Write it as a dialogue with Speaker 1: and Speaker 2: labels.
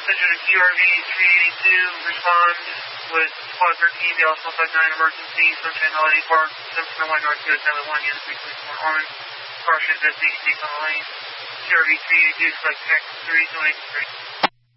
Speaker 1: Passenger to QRV 382, respond with Squad 13, Dallas 159 emergency, Sunshine Holiday Park, Simpson One North Coast, Island 1, Unit 324 Ormond. Car should just be on the lane. QRV 382, select taxi 3, 283.